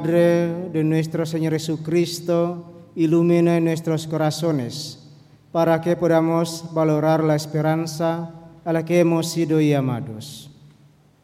Padre de nuestro Señor Jesucristo, ilumina nuestros corazones para que podamos valorar la esperanza a la que hemos sido llamados.